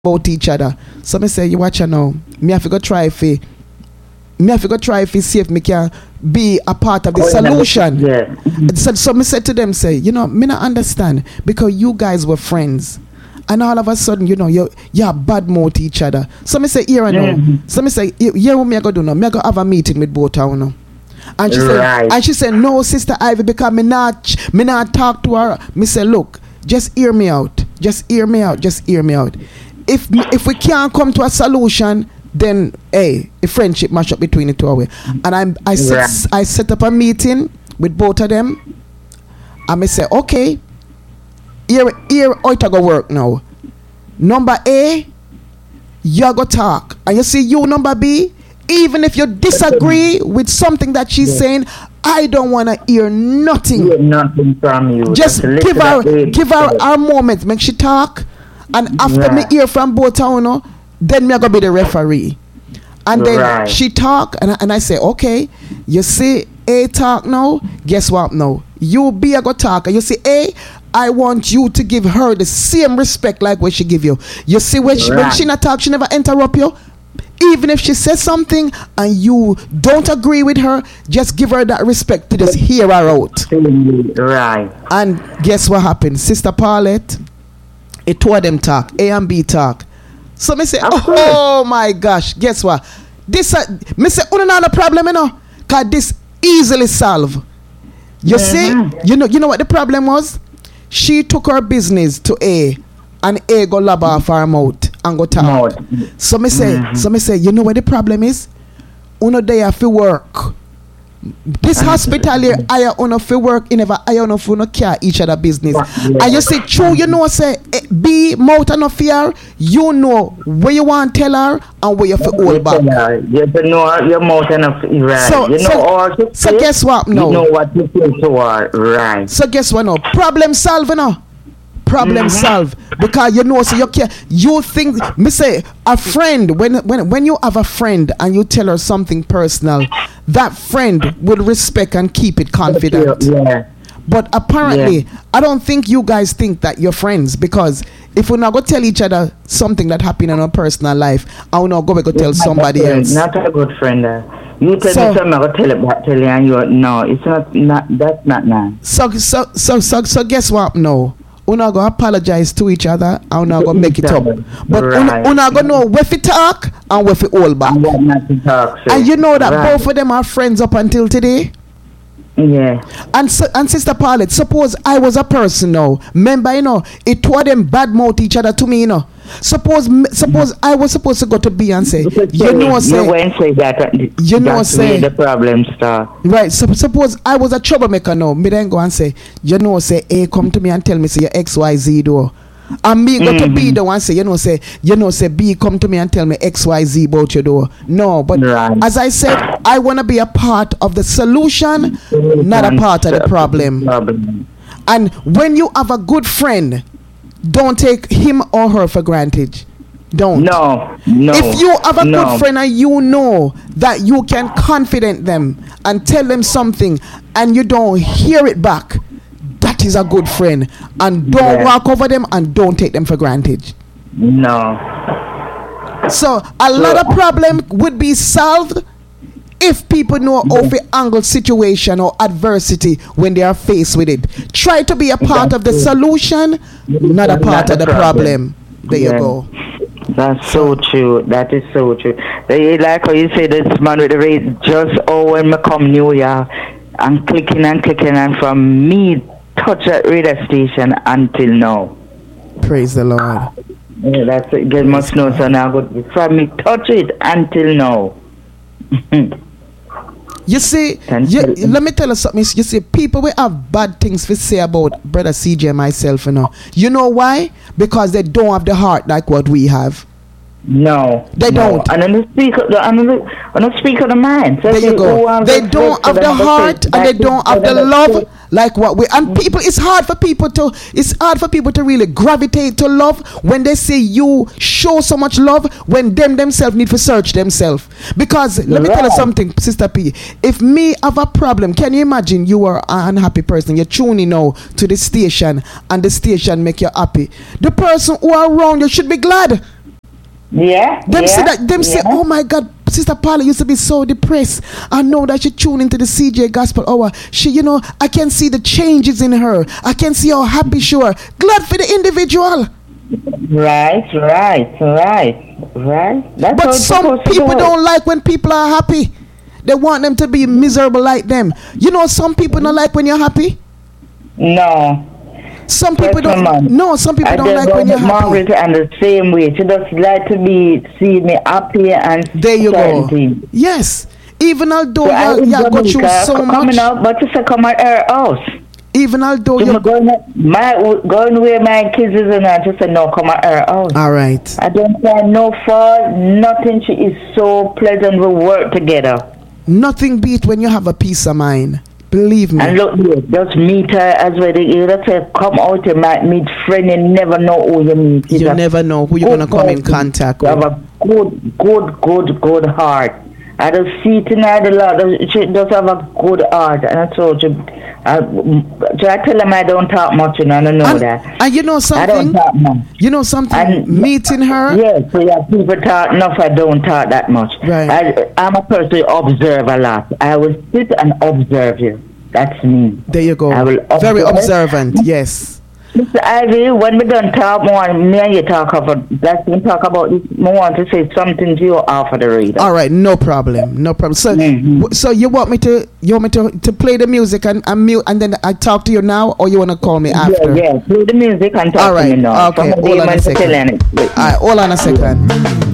about each other. So me say, you watch her now. Me have to go try if see if me can be a part of the solution. Yeah. So me said to them, say, me not understand because you guys were friends. And all of a sudden, you're bad mouth each other. So me say, here I know. So me say, here what me I go do now? Me I go have a meeting with both of you. And she said, no, Sister Ivy, because me not talk to her. Me say, look, just hear me out. Just hear me out. If we can't come to a solution, then a friendship mash up between the two of us. And I set up a meeting with both of them. And I say, okay, here how it go work now. Number A, you go talk. And you see you number B, even if you disagree with something that she's saying, I don't want to hear nothing. Hear nothing from you. Just give her our moment, make she talk. And after me hear from both of you, then me I go be the referee. And then she talk and I say, okay, you see A talk now, guess what now? You B I go talk and you see A, I want you to give her the same respect like what she give you. You see when she not talk, she never interrupt you. Even if she says something and you don't agree with her, just give her that respect to just hear her out. Right. And guess what happened? Sister Paulette, it two of them talk, A and B talk. So me say, oh my gosh, guess what? This me say, not a problem, cause this easily solve. You see, you know what the problem was? She took her business to A, and A go lob off her mouth and go talk. So me say, you know what the problem is? They have to work. This hospital here, I on fi work, you never I on fi no care each other business. And you say true, say be mouth and no fear, you know where you want tell her and where you fi hold back. You know your mouth and no fear, right? So guess what now? You know what you feel to her, right? So guess what now? Problem solved now. Problem solved, because so you care. You think me say a friend when you have a friend and you tell her something personal, that friend will respect and keep it confident. Yeah. But apparently, I don't think you guys think that you're friends, because if we're not going to tell each other something that happened in our personal life, I will not go tell somebody else. Not a good friend. You tell me something, I'm going to tell you, and you no, it's not that's not nice. So guess what now? Una go apologize to each other and una go make it up. But una go know where fi talk and where fi hold back. And you know that both of them are friends up until today. Yeah. And Sister Paulette, suppose I was a person now. Remember, it two of them bad mouth each other to me, Suppose I was supposed to go to B and say, say the problem start. Right. So suppose I was a troublemaker now. Me then go and say, say A come to me and tell me say your XYZ do. And me go to B the one say, B come to me and tell me XYZ about you do. No, but as I said, I wanna be a part of the solution, not a part of the problem. And when you have a good friend, don't take him or her for granted. Don't. No. If you have a good friend and you know that you can confident them and tell them something and you don't hear it back, that is a good friend. And don't walk over them and don't take them for granted. No. So a lot of problem would be solved if people know how to handle situation or adversity when they are faced with it. Try to be a part of the solution, not a part of the problem. There you go. That's so true. That is so true. Like how you say, this man with the race, just when I come New York and clicking and from me touch that radio station until now. Praise the Lord. Yeah, that's it. Get must know, so now good. From me touch it until now. You see, let me tell you something. You see, people will have bad things to say about Brother CJ and myself, You know why? Because they don't have the heart like what we have. No, they don't. And on the speak of the mind. There you go. They don't have the heart and they don't have the love like what we. And people, it's hard for people to really gravitate to love when they see you show so much love when themselves need to search themselves. Because let me tell you something, Sister P. If me have a problem, can you imagine you are an unhappy person? You're tuning now to the station and the station make you happy. The person who are around you should be glad. Yeah. Them say that. Them say, oh my God, Sister Paula used to be so depressed. I know that she tuned into the CJ Gospel Hour. She, I can see the changes in her. I can see how happy she was. Glad for the individual. Right. But some people don't like when people are happy. They want them to be miserable like them. Some people don't like when you're happy. No. Some people don't. No, some people don't like when you're happy. Margaret and the same way. She just like to see me happy and. There you go. Yes. Even although you go through so much. Coming out, but to come at her house. Even although you're going where my kids is and I just said no, come at her house. All right. I don't find no fault, nothing. She is so pleasant. We work together. Nothing beat when you have a peace of mind. Believe me. And look here, just meet her as well. You just say, come out, you might meet friend. You never know who you meet. You never know who you're gonna come in contact with. You have a good heart. I just see it in her a lot. She does have a good heart, and I told you. I tell them I don't talk much, I don't know that. And you know something? I don't talk much. You know something? And meeting her? Yes, so yeah, people talk enough, I don't talk that much. Right. I'm a person who observe a lot. I will sit and observe you. That's me. There you go. I will very observant, yes. Mr. Ivy, when we done talk more, me and you talk about, let's talk about this. I want to say something to you after the reader. All right, no problem. So, so you want me to play the music and mute, and then I talk to you now, or you want to call me after? Yeah, play the music and talk to me now. Okay, hold on a second. All right, hold on a second.